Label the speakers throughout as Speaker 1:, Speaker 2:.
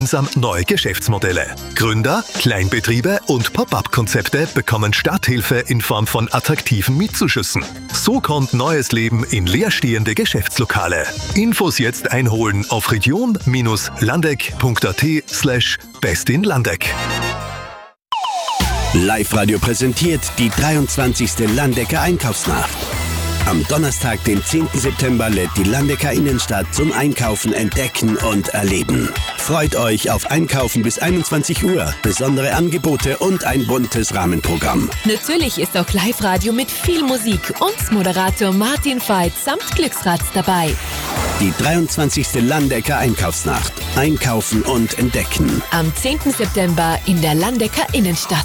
Speaker 1: Neue Geschäftsmodelle. Gründer, Kleinbetriebe und Pop-up-Konzepte bekommen Starthilfe in Form von attraktiven Mietzuschüssen. So kommt neues Leben in leerstehende Geschäftslokale. Infos jetzt einholen auf region-landeck.at/bestinlandeck.
Speaker 2: Live-Radio präsentiert die 23. Landecker Einkaufsnacht. Am Donnerstag, den 10. September, lädt die Landecker Innenstadt zum Einkaufen, Entdecken und Erleben. Freut euch auf Einkaufen bis 21 Uhr, besondere Angebote und ein buntes Rahmenprogramm.
Speaker 3: Natürlich ist auch Live-Radio mit viel Musik und Moderator Martin Veit samt Glücksrad dabei.
Speaker 2: Die 23. Landecker Einkaufsnacht. Einkaufen und Entdecken.
Speaker 3: Am 10. September in der Landecker Innenstadt.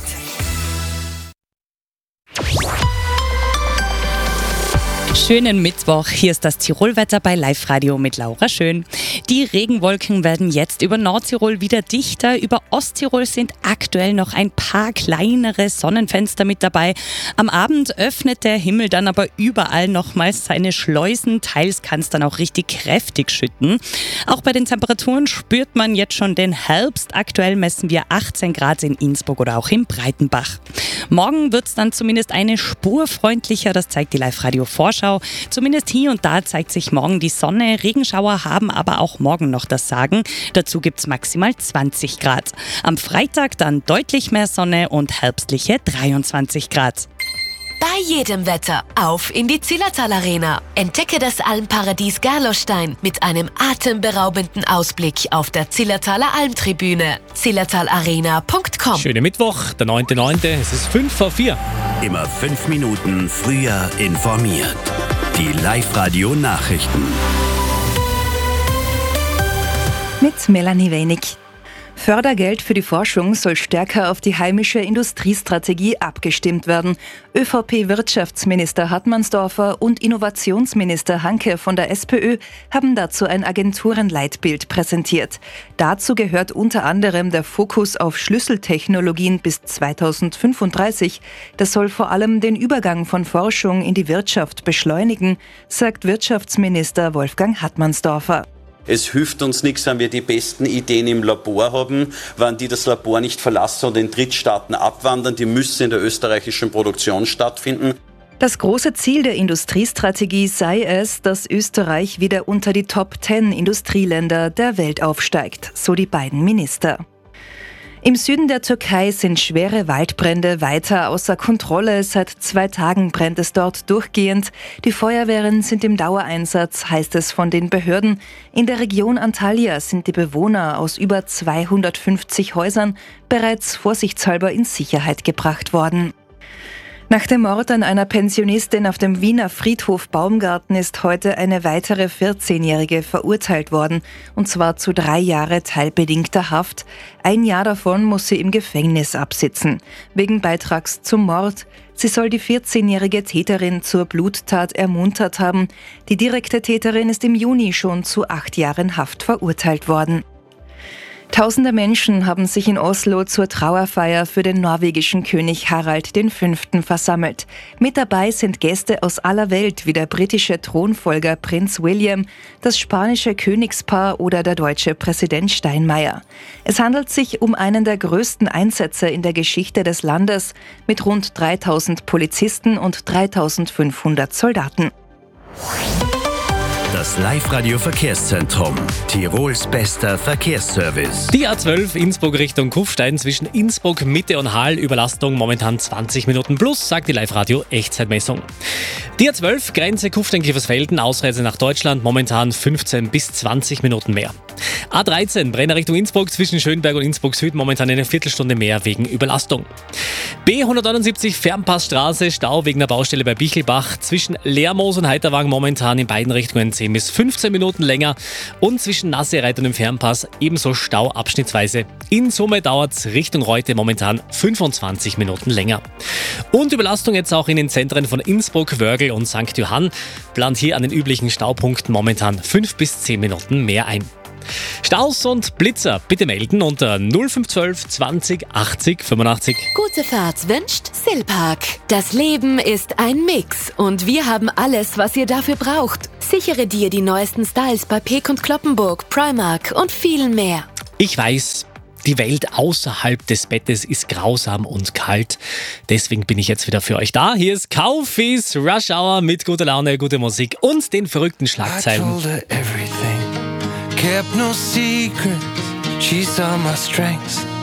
Speaker 4: Schönen Mittwoch, hier ist das Tirolwetter bei Live-Radio mit Laura Schön. Die Regenwolken werden jetzt über Nordtirol wieder dichter. Über Osttirol sind aktuell noch ein paar kleinere Sonnenfenster mit dabei. Am Abend öffnet der Himmel dann aber überall nochmals seine Schleusen. Teils kann es dann auch richtig kräftig schütten. Auch bei den Temperaturen spürt man jetzt schon den Herbst. Aktuell messen wir 18 Grad in Innsbruck oder auch in Breitenbach. Morgen wird es dann zumindest eine Spur freundlicher, das zeigt die Live-Radio-Vorschau. Zumindest hier und da zeigt sich morgen die Sonne. Regenschauer haben aber auch morgen noch das Sagen. Dazu gibt es maximal 20 Grad. Am Freitag dann deutlich mehr Sonne und herbstliche 23 Grad.
Speaker 3: Bei jedem Wetter auf in die Zillertal Arena. Entdecke das Almparadies Gerlostein mit einem atemberaubenden Ausblick auf der Zillertaler Almtribüne. zillertalarena.com.
Speaker 5: Schönen Mittwoch, der 9.9., es ist 5:04.
Speaker 2: Immer 5 Minuten früher informiert. Die Live-Radio-Nachrichten.
Speaker 6: Mit Melanie Wenig. Fördergeld für die Forschung soll stärker auf die heimische Industriestrategie abgestimmt werden. ÖVP-Wirtschaftsminister Hartmannsdorfer und Innovationsminister Hanke von der SPÖ haben dazu ein Agenturenleitbild präsentiert. Dazu gehört unter anderem der Fokus auf Schlüsseltechnologien bis 2035. Das soll vor allem den Übergang von Forschung in die Wirtschaft beschleunigen, sagt Wirtschaftsminister Wolfgang Hartmannsdorfer.
Speaker 7: Es hilft uns nichts, wenn wir die besten Ideen im Labor haben, wenn die das Labor nicht verlassen und in Drittstaaten abwandern. Die müssen in der österreichischen Produktion stattfinden.
Speaker 6: Das große Ziel der Industriestrategie sei es, dass Österreich wieder unter die Top 10 Industrieländer der Welt aufsteigt, so die beiden Minister. Im Süden der Türkei sind schwere Waldbrände weiter außer Kontrolle. Seit 2 Tagen brennt es dort durchgehend. Die Feuerwehren sind im Dauereinsatz, heißt es von den Behörden. In der Region Antalya sind die Bewohner aus über 250 Häusern bereits vorsichtshalber in Sicherheit gebracht worden. Nach dem Mord an einer Pensionistin auf dem Wiener Friedhof Baumgarten ist heute eine weitere 14-Jährige verurteilt worden, und zwar zu 3 Jahre teilbedingter Haft. 1 Jahr davon muss sie im Gefängnis absitzen, wegen Beitrags zum Mord. Sie soll die 14-jährige Täterin zur Bluttat ermuntert haben. Die direkte Täterin ist im Juni schon zu 8 Jahren Haft verurteilt worden. Tausende Menschen haben sich in Oslo zur Trauerfeier für den norwegischen König Harald V. versammelt. Mit dabei sind Gäste aus aller Welt wie der britische Thronfolger Prinz William, das spanische Königspaar oder der deutsche Präsident Steinmeier. Es handelt sich um einen der größten Einsätze in der Geschichte des Landes mit rund 3.000 Polizisten und 3.500 Soldaten.
Speaker 2: Das Live-Radio-Verkehrszentrum. Tirols bester Verkehrsservice.
Speaker 5: Die A12 Innsbruck Richtung Kufstein zwischen Innsbruck, Mitte und Hall. Überlastung momentan 20 Minuten plus, sagt die Live-Radio Echtzeitmessung. Die A12 Grenze Kufstein-Kiefersfelden, Ausreise nach Deutschland, momentan 15 bis 20 Minuten mehr. A13 Brenner Richtung Innsbruck zwischen Schönberg und Innsbruck Süd, momentan eine Viertelstunde mehr wegen Überlastung. B179 Fernpassstraße, Stau wegen der Baustelle bei Bichelbach. Zwischen Lermoos und Heiterwagen momentan in beiden Richtungen 10 bis 15 Minuten länger. Und zwischen Nassereit und dem Fernpass ebenso Stau abschnittsweise. In Summe dauert es Richtung Reute momentan 25 Minuten länger. Und Überlastung jetzt auch in den Zentren von Innsbruck, Wörgl und St. Johann. Plant hier an den üblichen Staupunkten momentan 5 bis 10 Minuten mehr ein. Staus und Blitzer bitte melden unter 0512 20 80 85.
Speaker 3: Gute Fahrt wünscht Silpark. Das Leben ist ein Mix und wir haben alles, was ihr dafür braucht. Sichere dir die neuesten Styles bei Peek & Cloppenburg, Primark und vielen mehr.
Speaker 5: Ich weiß, die Welt außerhalb des Bettes ist grausam und kalt. Deswegen bin ich jetzt wieder für euch da. Hier ist Kaufis Rush Hour mit guter Laune, guter Musik und den verrückten Schlagzeilen.
Speaker 8: I told her everything, kept no secrets, she saw my strengths.